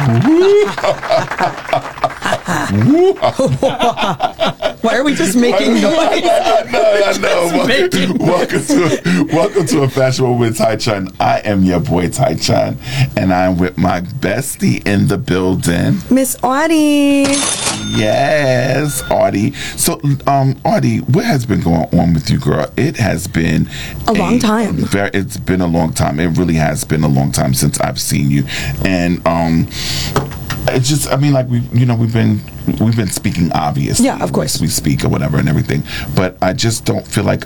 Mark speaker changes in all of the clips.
Speaker 1: Why are we just making noise?
Speaker 2: I know. Welcome to A Fashionable with Tai Chun. I am your boy Tai Chun, and I'm with my bestie in the building,
Speaker 1: Miss Audie.
Speaker 2: Yes, Audie. So, Audie, what has been going on with you, girl? It has been
Speaker 1: a long time.
Speaker 2: It's been a long time. It really has been a long time since I've seen you, and it's just, I mean, like we've been speaking, obviously.
Speaker 1: Yeah, of course.
Speaker 2: We speak or whatever and everything, but I just don't feel like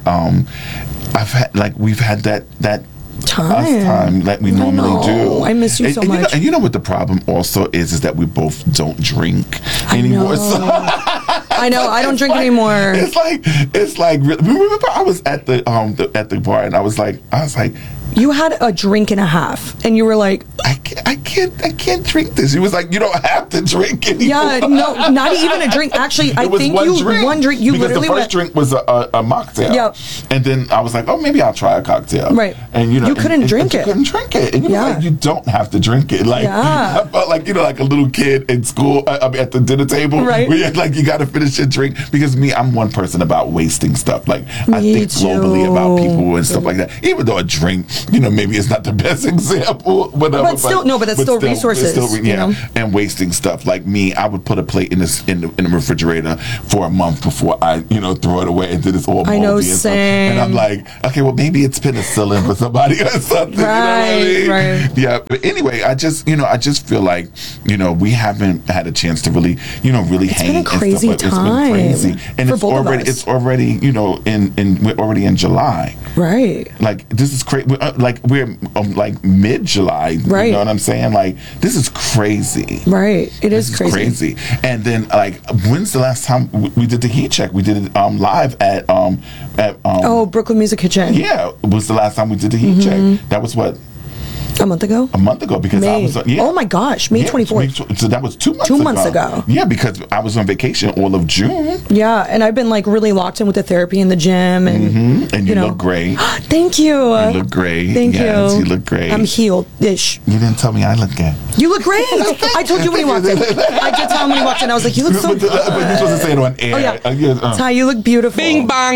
Speaker 2: we've had that time like we normally do.
Speaker 1: I miss you so much.
Speaker 2: You know what the problem also is that we both don't drink anymore.
Speaker 1: I know. I don't drink anymore.
Speaker 2: It's like remember I was at the bar and I was like
Speaker 1: you had a drink and a half, and you were like,
Speaker 2: I can't drink this. He was like, you don't have to drink anymore.
Speaker 1: Yeah, no, not even a drink. Actually, I think one drink. You
Speaker 2: because
Speaker 1: literally
Speaker 2: the first drink was a mocktail.
Speaker 1: Yeah.
Speaker 2: And then I was like, oh, maybe I'll try a cocktail.
Speaker 1: Right.
Speaker 2: And
Speaker 1: you couldn't drink it.
Speaker 2: You couldn't drink it. And you were like, you don't have to drink it. Like, I felt like, like a little kid in school, at the dinner table.
Speaker 1: Right.
Speaker 2: Where you're like, you got to finish your drink. Because I'm one person about wasting stuff. Like, I think globally about people and stuff like that. Even though a drink, maybe it's not the best example, whatever.
Speaker 1: But it's still resources.
Speaker 2: And wasting stuff. Like me, I would put a plate in the refrigerator for a month before I, throw it away and then it's all moldy.
Speaker 1: I know,
Speaker 2: and
Speaker 1: same.
Speaker 2: And I'm like, okay, well maybe it's penicillin for somebody or something.
Speaker 1: Right, right.
Speaker 2: Yeah. But anyway, I just feel like, we haven't had a chance to really, really hang.
Speaker 1: It's been a crazy time.
Speaker 2: It's been crazy. And it's already, we're already in July.
Speaker 1: Right.
Speaker 2: Like this is crazy. We're like mid-July.
Speaker 1: Right.
Speaker 2: You know what I'm saying? Like this is crazy.
Speaker 1: Right. It is
Speaker 2: crazy. And then when's the last time we did the heat check? We did it live at
Speaker 1: Brooklyn Music Kitchen.
Speaker 2: Yeah, it was the last time we did the heat check. That was what?
Speaker 1: A month ago?
Speaker 2: Because
Speaker 1: May.
Speaker 2: I was
Speaker 1: oh my gosh, May 24th.
Speaker 2: So that was 2 months
Speaker 1: 2 months ago.
Speaker 2: Yeah, because I was on vacation all of June.
Speaker 1: Yeah, and I've been really locked in with the therapy in the gym. And,
Speaker 2: and you look great.
Speaker 1: Thank you.
Speaker 2: You look great.
Speaker 1: Thank you.
Speaker 2: You look great.
Speaker 1: I'm healed-ish.
Speaker 2: You didn't tell me I look good.
Speaker 1: You look great. I told you when he walked in. I did tell him when he walked in. I was like, you look so good.
Speaker 2: But you're supposed to say it on air.
Speaker 1: Oh, yeah. Ty, you look beautiful.
Speaker 3: Bing bong.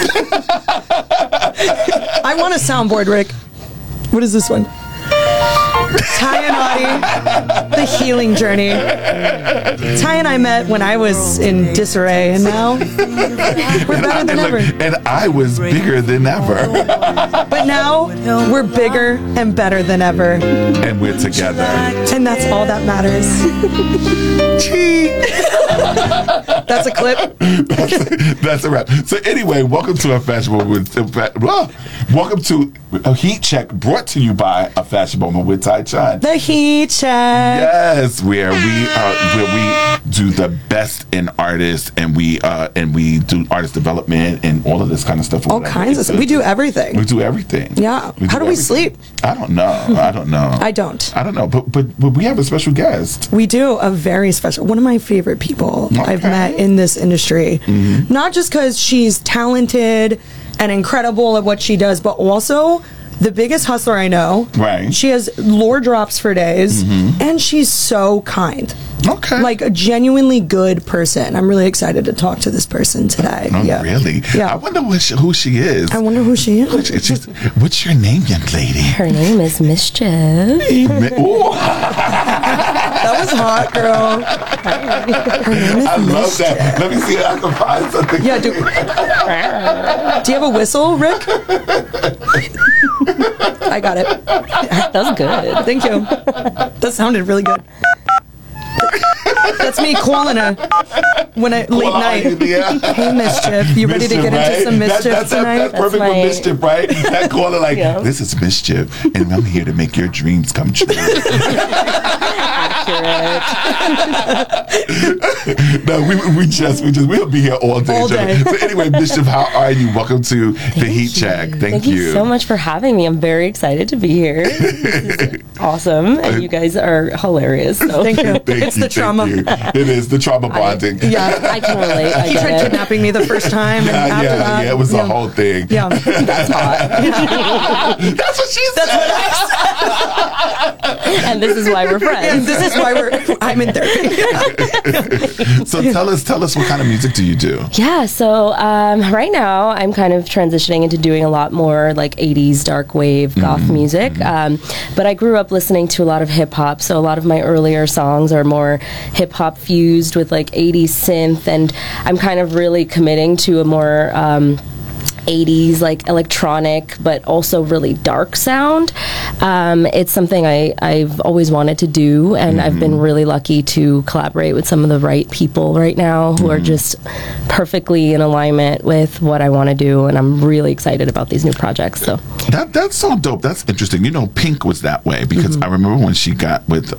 Speaker 1: I want a soundboard, Rick. What is this one? Ty and Audie, the healing journey. Ty and I met when I was in disarray, and now we're better than ever.
Speaker 2: And I was bigger than ever.
Speaker 1: But now we're bigger and better than ever.
Speaker 2: And we're together.
Speaker 1: And that's all that matters. That's a clip.
Speaker 2: That's a wrap. So anyway, welcome to A Fashionable welcome to a heat check brought to you by A Fashionable with Tai Chun.
Speaker 1: The heat check.
Speaker 2: Yes, where we do the best in artists and we do artist development and all of this kind of stuff.
Speaker 1: All kinds of stuff. We do everything.
Speaker 2: We do everything.
Speaker 1: Yeah. How do we sleep?
Speaker 2: I don't know. I don't know. But we have a special guest.
Speaker 1: We do, a very special, one of my favorite people I've met in this industry. Mm-hmm. Not just because she's talented and incredible at what she does, but also the biggest hustler I know.
Speaker 2: Right.
Speaker 1: She has lore drops for days, and she's so kind.
Speaker 2: Okay.
Speaker 1: Like a genuinely good person. I'm really excited to talk to this person today.
Speaker 2: Oh, really?
Speaker 1: Yeah.
Speaker 2: I wonder who she is.
Speaker 1: I wonder who she is.
Speaker 2: What's your name, young lady?
Speaker 3: Her name is Mischief.
Speaker 1: That was hot, girl. Her name is
Speaker 2: I love
Speaker 1: Mischief.
Speaker 2: that. Let me see if I can find something.
Speaker 1: Yeah, do you have a whistle, Rick? I got it.
Speaker 3: That was good.
Speaker 1: Thank you. That sounded really good. That's me calling her late night.
Speaker 2: Yeah.
Speaker 1: Hey, Mischief, you ready to get into some mischief tonight?
Speaker 2: That's perfect for Mischief, right? That caller this is Mischief, and I'm here to make your dreams come true. No, we'll be here all day. So anyway, Mischief, how are you? Welcome to the Heat Check. Thank you
Speaker 3: so much for having me. I'm very excited to be here. This is awesome, and you guys are hilarious. So.
Speaker 1: Thank you. It's the trauma.
Speaker 2: It is the trauma bonding.
Speaker 3: I can relate.
Speaker 1: He tried kidnapping me the first time, and after that,
Speaker 2: it was the whole thing.
Speaker 1: Yeah,
Speaker 3: that's hot.
Speaker 2: That's what she said.
Speaker 3: And this is why we're friends.
Speaker 1: This is why I'm in therapy.
Speaker 2: So tell us what kind of music do you do?
Speaker 3: Yeah, so right now I'm kind of transitioning into doing a lot more like 80s dark wave goth music. But I grew up listening to a lot of hip hop, so a lot of my earlier songs are more hip hop fused with like 80s synth, and I'm kind of really committing to a more 80s like electronic but also really dark sound. It's something I've always wanted to do, and I've been really lucky to collaborate with some of the right people right now who are just perfectly in alignment with what I want to do, and I'm really excited about these new projects. So
Speaker 2: that's so dope. That's interesting. You know, Pink was that way because I remember when she got with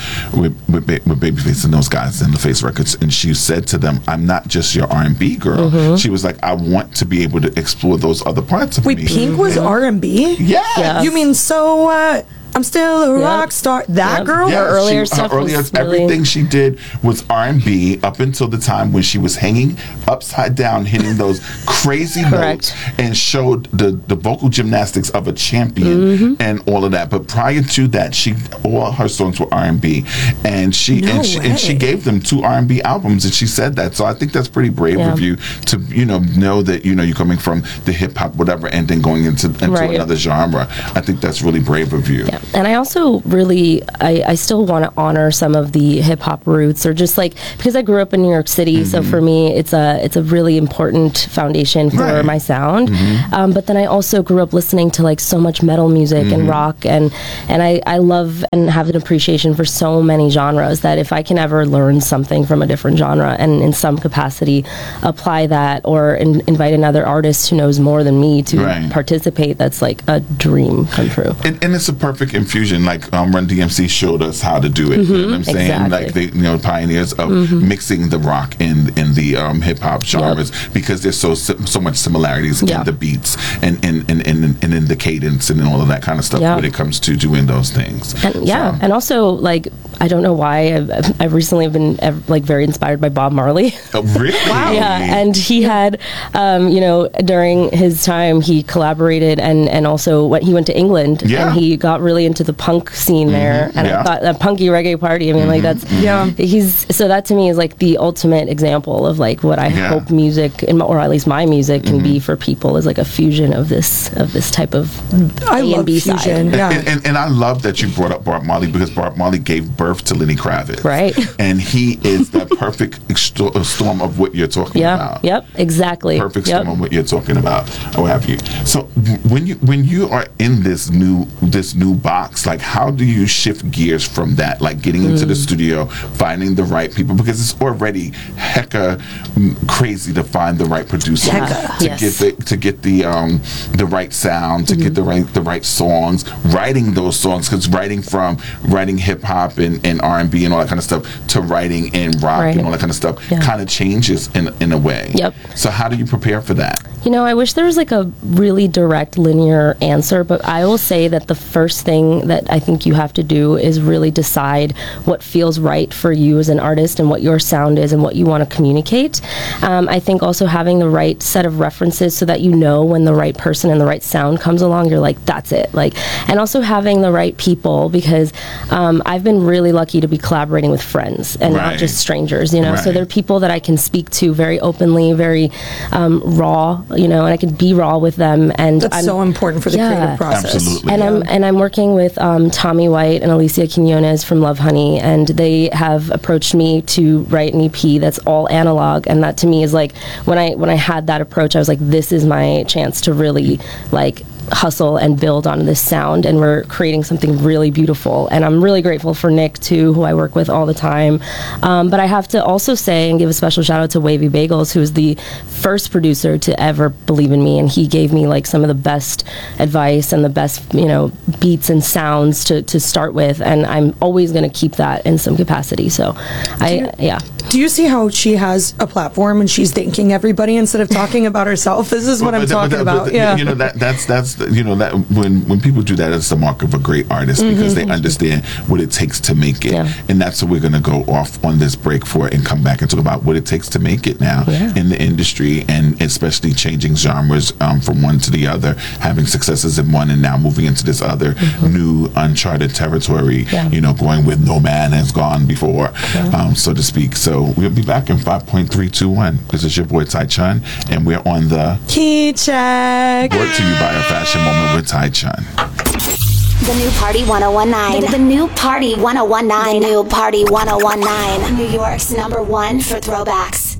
Speaker 2: Babyface and those guys in the Face Records, and she said to them, "I'm not just your R&B girl." She was like, "I want to be able to explore those other parts of me."
Speaker 1: Wait, Pink was R&B?
Speaker 2: Yeah.
Speaker 1: You mean So What? I'm still a rock star. That girl?
Speaker 2: Yeah,
Speaker 3: Her earlier stuff was really...
Speaker 2: everything she did was R&B up until the time when she was hanging upside down, hitting those crazy notes, and showed the vocal gymnastics of a champion and all of that. But prior to that, all her songs were R&B, and she gave them 2 R&B albums, and she said that. So I think that's pretty brave of you to know that you're coming from the hip hop whatever, and then going into another genre. I think that's really brave of you.
Speaker 3: Yeah. And I also really, I still want to honor some of the hip hop roots, or just like, because I grew up in New York City, so for me, it's a really important foundation for my sound. But then I also grew up listening to like so much metal music and rock, and I love and have an appreciation for so many genres that if I can ever learn something from a different genre and in some capacity apply that, or invite another artist who knows more than me to participate, that's like a dream come true.
Speaker 2: And it's a perfect infusion, like Run DMC showed us how to do it. You know what I'm saying?
Speaker 3: Exactly.
Speaker 2: Like they, pioneers of mixing the rock and the hip hop genres, because there's so much similarities in the beats and in the cadence and all of that kind of stuff when it comes to doing those things.
Speaker 3: And, and also like, I don't know why I've recently been like very inspired by Bob Marley.
Speaker 2: Oh, really?
Speaker 1: Wow.
Speaker 3: Yeah, and he had, during his time he collaborated and also he went to England and he got really into the punk scene there, and I thought a punky reggae party. I mean, like that's so that to me is like the ultimate example of like what I hope music, or at least my music, can be for people, is like a fusion of this type of A&B
Speaker 1: fusion.
Speaker 3: side.
Speaker 2: And I love that you brought up Bob Marley, because Bob Marley gave birth to Lenny Kravitz,
Speaker 3: right?
Speaker 2: And he is the perfect storm of what you're talking about.
Speaker 3: Yep, exactly.
Speaker 2: Perfect storm of what you're talking about, or what have you. So when you are in this new box, like how do you shift gears from that, like getting into the studio, finding the right people, because it's already hecka crazy to find the right producer to get the right sound, to get the right songs, writing those songs, because writing hip hop and R&B and all that kind of stuff to writing in rock and all that kind of stuff kind of changes in a way.
Speaker 3: Yep.
Speaker 2: So how do you prepare for that?
Speaker 3: I wish there was like a really direct linear answer, but I will say that the first thing that I think you have to do is really decide what feels right for you as an artist and what your sound is and what you want to communicate. I think also having the right set of references so that when the right person and the right sound comes along, you're like, that's it. Like, and also having the right people, because I've been really lucky to be collaborating with friends and not just strangers, so there are people that I can speak to very openly, very raw, and I can be raw with them. And
Speaker 1: that's so important for the creative process.
Speaker 2: Absolutely.
Speaker 3: And I'm working with Tommy White and Alicia Quinones from Love Honey, and they have approached me to write an EP that's all analog, and that to me is like, when I had that approach, I was like, this is my chance to really like hustle and build on this sound, and we're creating something really beautiful. And I'm really grateful for Nick too, who I work with all the time. But I have to also say and give a special shout out to Wavy Bagels, who is the first producer to ever believe in me, and he gave me like some of the best advice and the best beats and sounds to start with, and I'm always going to keep that in some capacity. So do you see how she has a platform and she's thanking everybody instead of talking about herself? This is what I'm talking about.
Speaker 2: That's that's that when people do that, it's the mark of a great artist because they understand what it takes to make it, and that's what we're going to go off on this break for and come back and talk about what it takes to make it now in the industry, and especially changing genres from one to the other, having successes in one and now moving into this other new uncharted territory. Going with no man has gone before, so to speak. So we'll be back in 5.321. This is your boy Tai Chun, and we're on the
Speaker 1: Key Check.
Speaker 2: Brought to you by A Fashion Moment with Tai Chun.
Speaker 4: The new Party 1019. The new Party 1019. The new Party 1019. New York's #1 for throwbacks.